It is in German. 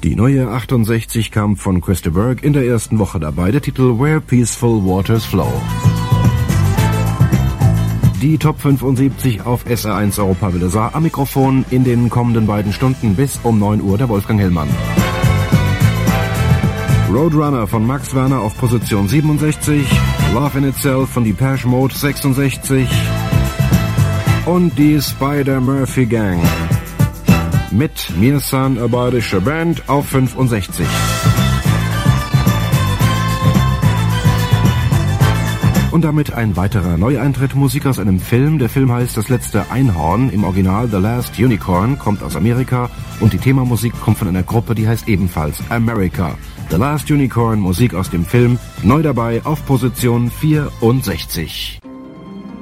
Die neue 68 kam von Chris de Burgh in der ersten Woche dabei, der Titel Where Peaceful Waters Flow. Die Top 75 auf SR1 Europa Welle Saar am Mikrofon in den kommenden beiden Stunden bis um 9 Uhr der Wolfgang Hellmann. Roadrunner von Max Werner auf Position 67, Love in Itself von Depeche Mode 66 und die Spider-Murphy Gang mit Mir san a badische Band auf 65. Und damit ein weiterer Neueintritt, Musik aus einem Film. Der Film heißt Das letzte Einhorn, im Original The Last Unicorn, kommt aus Amerika und die Themamusik kommt von einer Gruppe, die heißt ebenfalls America. The Last Unicorn, Musik aus dem Film, neu dabei auf Position 64.